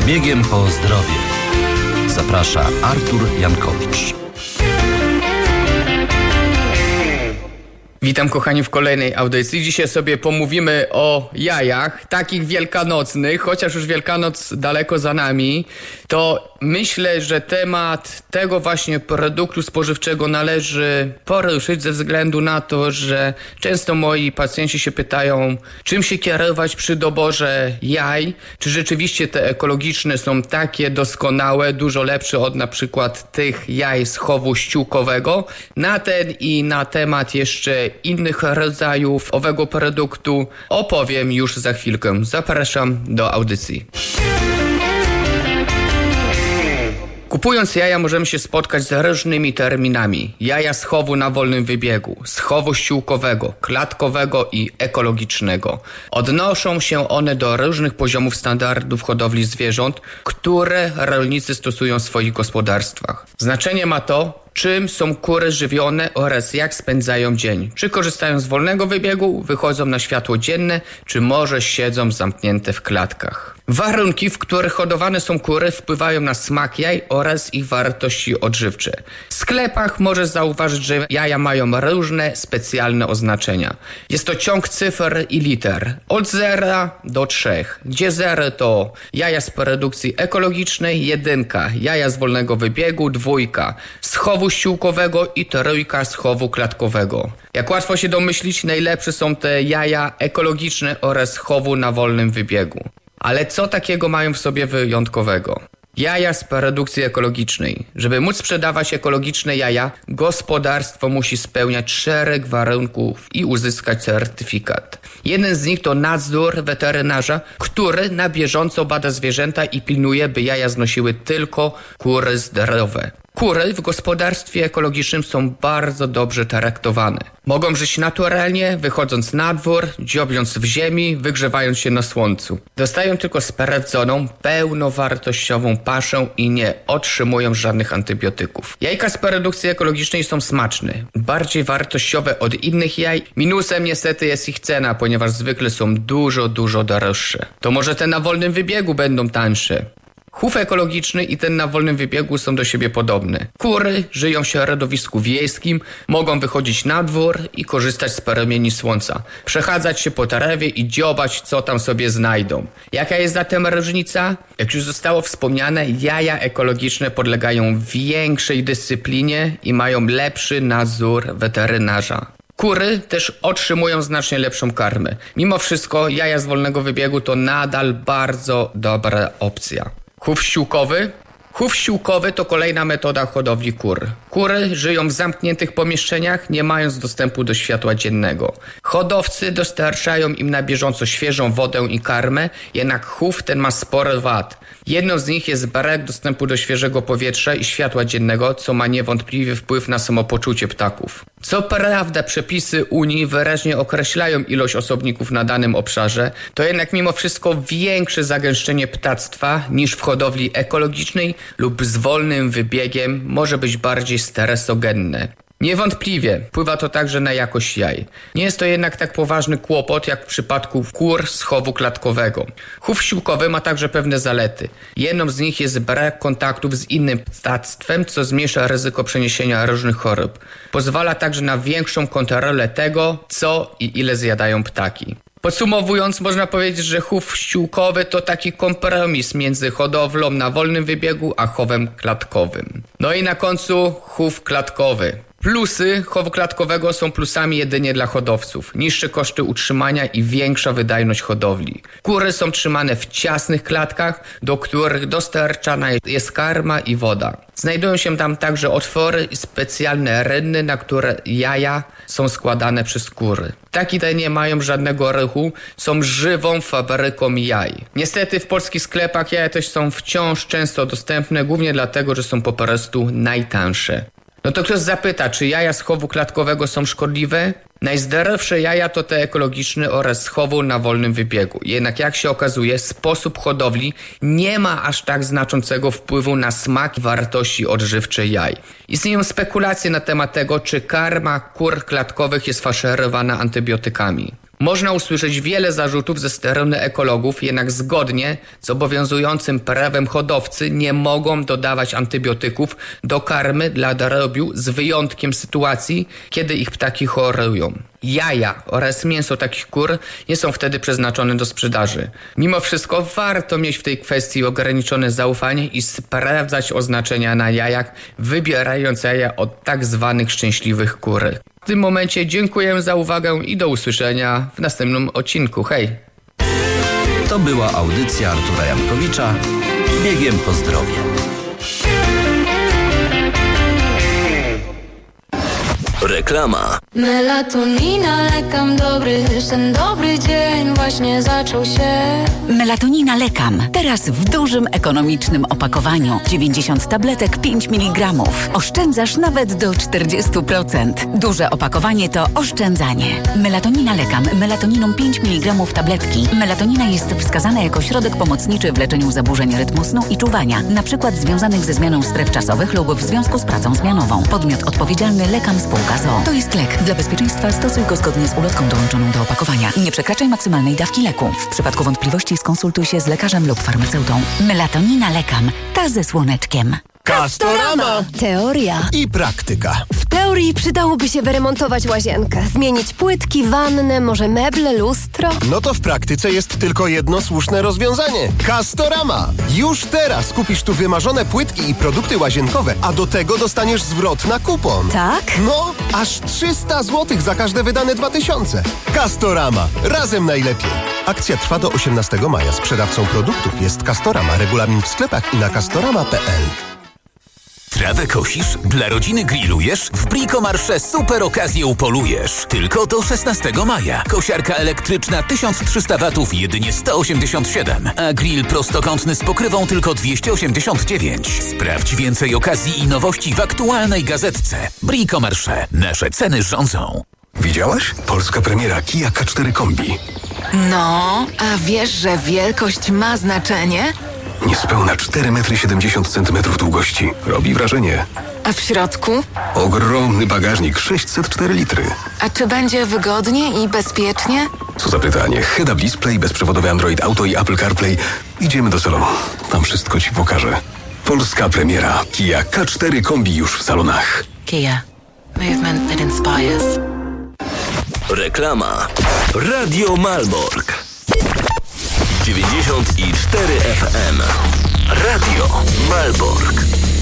Biegiem po zdrowie. Zaprasza Artur Jankowicz. Witam kochani w kolejnej audycji. Dzisiaj sobie pomówimy o jajach, takich wielkanocnych, chociaż już Wielkanoc daleko za nami, to myślę, że temat tego właśnie produktu spożywczego należy poruszyć ze względu na to, że często moi pacjenci się pytają, czym się kierować przy doborze jaj, czy rzeczywiście te ekologiczne są takie doskonałe, dużo lepsze od na przykład tych jaj z chowu ściółkowego. Na ten i na temat jeszcze innych rodzajów owego produktu opowiem już za chwilkę. Zapraszam do audycji. Kupując jaja możemy się spotkać z różnymi terminami. Jaja z chowu na wolnym wybiegu, z chowu ściółkowego, klatkowego i ekologicznego. Odnoszą się one do różnych poziomów standardów hodowli zwierząt, które rolnicy stosują w swoich gospodarstwach. Znaczenie ma to, czym są kury żywione oraz jak spędzają dzień. Czy korzystają z wolnego wybiegu, wychodzą na światło dzienne, czy może siedzą zamknięte w klatkach. Warunki, w których hodowane są kury, wpływają na smak jaj oraz ich wartości odżywcze. W sklepach możesz zauważyć, że jaja mają różne specjalne oznaczenia. Jest to ciąg cyfr i liter. Od 0 do 3. Gdzie 0 to jaja z produkcji ekologicznej, 1 jaja z wolnego wybiegu, 2 z chowu ściółkowego i 3 z chowu klatkowego. Jak łatwo się domyślić, najlepsze są te jaja ekologiczne oraz chowu na wolnym wybiegu. Ale co takiego mają w sobie wyjątkowego? Jaja z produkcji ekologicznej. Żeby móc sprzedawać ekologiczne jaja, gospodarstwo musi spełniać szereg warunków i uzyskać certyfikat. Jeden z nich to nadzór weterynarza, który na bieżąco bada zwierzęta i pilnuje, by jaja znosiły tylko kury zdrowe. Kury w gospodarstwie ekologicznym są bardzo dobrze traktowane. Mogą żyć naturalnie, wychodząc na dwór, dziobiąc w ziemi, wygrzewając się na słońcu. Dostają tylko sprawdzoną, pełnowartościową paszę i nie otrzymują żadnych antybiotyków. Jajka z produkcji ekologicznej są smaczne, bardziej wartościowe od innych jaj. Minusem niestety jest ich cena, ponieważ zwykle są dużo droższe. To może te na wolnym wybiegu będą tańsze. Chów ekologiczny i ten na wolnym wybiegu są do siebie podobne. Kury żyją w środowisku wiejskim, mogą wychodzić na dwór i korzystać z promieni słońca, przechadzać się po trawie i dziobać, co tam sobie znajdą. Jaka jest zatem różnica? Jak już zostało wspomniane, jaja ekologiczne podlegają większej dyscyplinie i mają lepszy nadzór weterynarza. Kury też otrzymują znacznie lepszą karmę. Mimo wszystko jaja z wolnego wybiegu to nadal bardzo dobra opcja. Chów ściółkowy? Chów ściółkowy to kolejna metoda hodowli kur. Kury żyją w zamkniętych pomieszczeniach, nie mając dostępu do światła dziennego. Hodowcy dostarczają im na bieżąco świeżą wodę i karmę, jednak chów ten ma sporo wad. Jedną z nich jest brak dostępu do świeżego powietrza i światła dziennego, co ma niewątpliwie wpływ na samopoczucie ptaków. Co prawda przepisy Unii wyraźnie określają ilość osobników na danym obszarze, to jednak mimo wszystko większe zagęszczenie ptactwa niż w hodowli ekologicznej lub z wolnym wybiegiem może być bardziej stresogenne. Niewątpliwie wpływa to także na jakość jaj. Nie jest to jednak tak poważny kłopot jak w przypadku kur z chowu klatkowego. Chów ściółkowy ma także pewne zalety. Jedną z nich jest brak kontaktów z innym ptactwem, co zmniejsza ryzyko przeniesienia różnych chorób. Pozwala także na większą kontrolę tego, co i ile zjadają ptaki. Podsumowując, można powiedzieć, że chów ściółkowy to taki kompromis między hodowlą na wolnym wybiegu a chowem klatkowym. No i na końcu chów klatkowy. Plusy chowu klatkowego są plusami jedynie dla hodowców. Niższe koszty utrzymania i większa wydajność hodowli. Kury są trzymane w ciasnych klatkach, do których dostarczana jest karma i woda. Znajdują się tam także otwory i specjalne rynny, na które jaja są składane przez kury. Ptaki te nie mają żadnego ruchu, są żywą fabryką jaj. Niestety w polskich sklepach jaja też są wciąż często dostępne, głównie dlatego, że są po prostu najtańsze. No to ktoś zapyta, czy jaja z chowu klatkowego są szkodliwe? Najzdrowsze jaja to te ekologiczne oraz z chowu na wolnym wybiegu. Jednak jak się okazuje, sposób hodowli nie ma aż tak znaczącego wpływu na smak i wartości odżywcze jaj. Istnieją spekulacje na temat tego, czy karma kur klatkowych jest faszerowana antybiotykami. Można usłyszeć wiele zarzutów ze strony ekologów, jednak zgodnie z obowiązującym prawem hodowcy nie mogą dodawać antybiotyków do karmy dla drobiu z wyjątkiem sytuacji, kiedy ich ptaki chorują. Jaja oraz mięso takich kur nie są wtedy przeznaczone do sprzedaży. Mimo wszystko warto mieć w tej kwestii ograniczone zaufanie i sprawdzać oznaczenia na jajach, wybierając jaja od tak zwanych szczęśliwych kur. W tym momencie dziękuję za uwagę i do usłyszenia w następnym odcinku. Hej! To była audycja Artura Jankowicza Biegiem po zdrowie. Reklama. Melatonina, lekam dobry, ten dobry dzień właśnie zaczął się. Melatonina Lekam. Teraz w dużym, ekonomicznym opakowaniu. 90 tabletek 5 mg. Oszczędzasz nawet do 40%. Duże opakowanie to oszczędzanie. Melatonina Lekam. Melatoniną 5 mg tabletki. Melatonina jest wskazana jako środek pomocniczy w leczeniu zaburzeń rytmu snu i czuwania, na przykład związanych ze zmianą stref czasowych lub w związku z pracą zmianową. Podmiot odpowiedzialny Lekam Spółka ZOO. To jest lek. Dla bezpieczeństwa stosuj go zgodnie z ulotką dołączoną do opakowania. Nie przekraczaj maksymalnej dawki leku. W przypadku wątpliwości skonsultuj się z lekarzem lub farmaceutą. Melatonina Lekam. Ta ze słoneczkiem. Castorama! Teoria. I praktyka. W teorii przydałoby się wyremontować łazienkę, zmienić płytki, wannę, może meble, lustro. No to w praktyce jest tylko jedno słuszne rozwiązanie. Castorama! Już teraz kupisz tu wymarzone płytki i produkty łazienkowe, a do tego dostaniesz zwrot na kupon. Tak? No, aż 300 zł za każde wydane 2000. Castorama. Razem najlepiej. Akcja trwa do 18 maja. Sprzedawcą produktów jest Castorama. Regulamin w sklepach i na castorama.pl. Trawę kosisz? Dla rodziny grillujesz? W Bricomarché super okazję upolujesz. Tylko do 16 maja. Kosiarka elektryczna 1300 W jedynie 187, a grill prostokątny z pokrywą tylko 289. Sprawdź więcej okazji i nowości w aktualnej gazetce. Bricomarché. Nasze ceny rządzą. Widziałaś? Polska premiera Kia K4 Kombi. No, a wiesz, że wielkość ma znaczenie? Niespełna 4,70 m długości. Robi wrażenie. A w środku? Ogromny bagażnik, 604 litry. A czy będzie wygodnie i bezpiecznie? Co za pytanie. Head-up display, bezprzewodowy Android Auto i Apple CarPlay. Idziemy do salonu. Tam wszystko ci pokażę. Polska premiera Kia K4 Kombi już w salonach. Kia. Movement that inspires. Reklama. Radio Malbork 94 FM. Radio Malbork.